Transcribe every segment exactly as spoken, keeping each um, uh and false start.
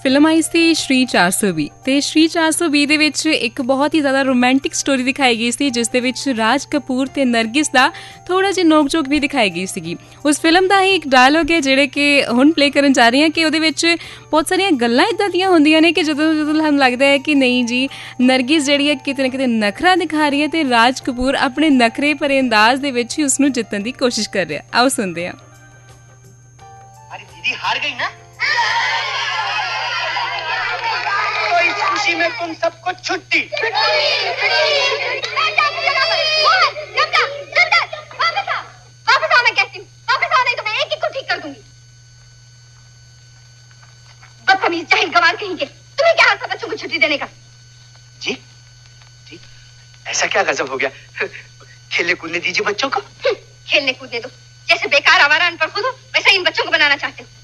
Film आई सी श्री चार सौ बीस ਤੇ श्री चार सौ बीस ਦੇ ਵਿੱਚ ਇੱਕ ਬਹੁਤ ਹੀ ਜ਼ਿਆਦਾ ਰੋਮਾਂਟਿਕ ਸਟੋਰੀ ਦਿਖਾਈ ਗਈ ਸੀ, ਜਿਸ ਦੇ ਵਿੱਚ ਰਾਜ ਕਪੂਰ ਤੇ ਨਰਗਿਸ ਦਾ ਥੋੜਾ ਜਿਹਾ ਨੋਕ-ਝੋਕ ਵੀ ਦਿਖਾਈ ਗਈ ਸੀਗੀ। ਉਸ ਫਿਲਮ ਦਾ ਹੀ ਇੱਕ ਡਾਇਲੋਗ ਹੈ ਜਿਹੜੇ ਕਿ ਹੁਣ ਪਲੇ ਕਰਨ ਜਾ ਰਹੀ ਹਾਂ ਕਿ ਉਹਦੇ ਵਿੱਚ ਬਹੁਤ ਸਾਰੀਆਂ ਗੱਲਾਂ ਇੱਦਾਂ ਦੀਆਂ ਹੁੰਦੀਆਂ ਨੇ ਕਿ ਜਦੋਂ ਜਦੋਂ ਸਾਨੂੰ ਲੱਗਦਾ ਹੈ ਕਿ ਨਹੀਂ ਜੀ ਨਰਗਿਸ ਜਿਹੜੀ ਹੈ ਕਿਤੇ ਨਾ ਕਿਤੇ ਨਖਰਾ ਦਿਖਾ ਰਹੀ ਹੈ ਤੇ ਰਾਜ ਕਪੂਰ ਆਪਣੇ ਨਖਰੇ ਭਰੇ ਅੰਦਾਜ਼ ਦੇ ਵਿੱਚ ਹੀ ਉਸਨੂੰ ਜਿੱਤਣ ਦੀ ਕੋਸ਼ਿਸ਼ ਕਰ ਰਿਹਾ। ਆਓ ਸੁਣਦੇ ਹਾਂ। अरे दीदी हार गई ना, तो इस खुशी में तुम सबको छुट्टी। बदतमीज जाहिल गंवार कहेंगे, तुम्हें क्या हाथ बच्चों को छुट्टी देने का? जी जी ऐसा क्या गजब हो गया? खेलने कूदने दीजिए बच्चों को। खेलने कूदने दो, जैसे बेकार आवारा अनपढ़ खुद हो वैसा इन बच्चों को बनाना चाहते हो।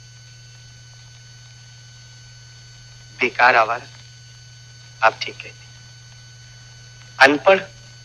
बेकार आवारा, आप ठीक कहते। अनपढ़,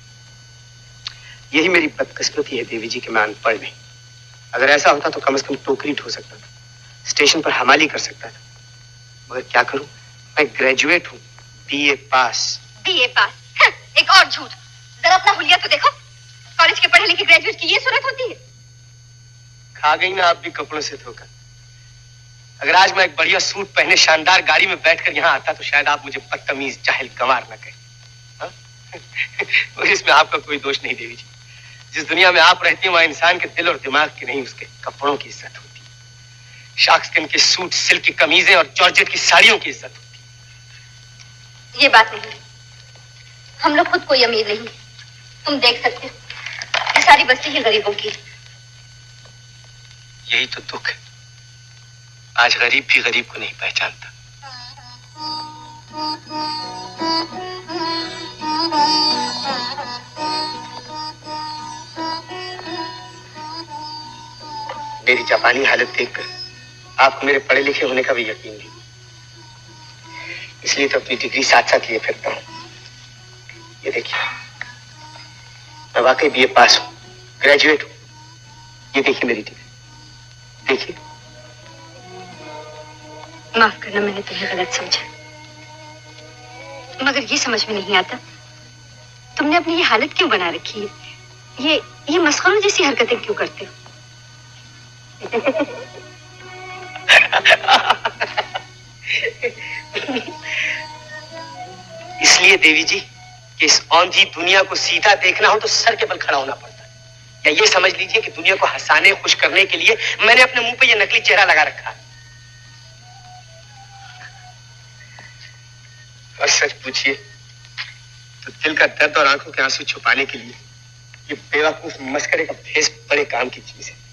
यही मेरी बदकिस्मती है देवी जी कि मैं अनपढ़ नहीं। अगर ऐसा होता तो कम से कम टोकरी ढो सकता था, स्टेशन पर हमाली कर सकता था, मगर क्या करूं, मैं ग्रेजुएट हूं, बीए पास। बीए पास? एक और झूठ। जरा अपना हुलिया तो देखो, कॉलेज के पढ़े लिखे ग्रेजुएट की ये सूरत होती है। खा गई ना आप भी कपड़ों से धोखा। अगर आज मैं एक बढ़िया सूट पहने शानदार गाड़ी में बैठकर यहाँ आता तो शायद आप मुझे बदतमीज जाहिल गंवार न कहें। इसमें आपका कोई दोष नहीं देवी जी। जिस दुनिया में आप रहती हैं वहाँ इंसान के दिल और दिमाग की नहीं उसके कपड़ों की इज्जत होती है। शार्कस्किन के सूट, सिल्क की कमीजें और जॉर्जेट की साड़ियों की इज्जत होती है। ये बात नहीं, हम लोग खुद कोई अमीर नहीं, तुम देख सकते हो ये सारी बस्ती है गरीबों की। यही तो दुख है, आज गरीब भी गरीब को नहीं पहचानता। मेरी जापानी हालत देखकर आपको मेरे पढ़े लिखे होने का भी यकीन नहीं, इसलिए तो अपनी डिग्री साथ साथ लिए फिरता हूं। ये देखिए, मैं वाकई बीए पास हूं, ग्रेजुएट हूं। ये देखिए मेरी डिग्री, देखिए। माफ करना, मैंने तुम्हें गलत समझा, मगर ये समझ में नहीं आता तुमने अपनी ये हालत क्यों बना रखी है। ये ये मस्खरों जैसी हरकतें क्यों करते हो? इसलिए देवी जी कि इस औंधी दुनिया को सीधा देखना हो तो सर के बल खड़ा होना पड़ता है। या ये समझ लीजिए कि दुनिया को हंसाने खुश करने के लिए मैंने अपने मुंह पे ये नकली चेहरा लगा रखा है। और सच पूछिए तो दिल का दर्द और आंखों के आंसू छुपाने के लिए ये बेवकूफ मस्करे का भेष बड़े काम की चीज है।